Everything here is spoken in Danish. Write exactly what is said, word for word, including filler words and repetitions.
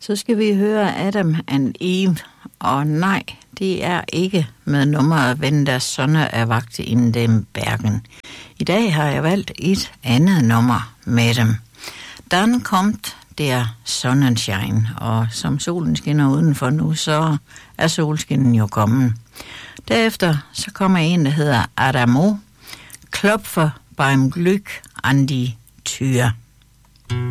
Så skal vi høre Adam and Eve, og nej, det er ikke med nummeret Wenn der Sonne erwagte in dem Bergen. I dag har jeg valgt et andet nummer med dem. Dann kommt der Sonnenschein, og som solen skinner udenfor nu, så er solskinnen jo kommet. Derefter så kommer en, der hedder Adamo, klopfer beim Glück an die Tür.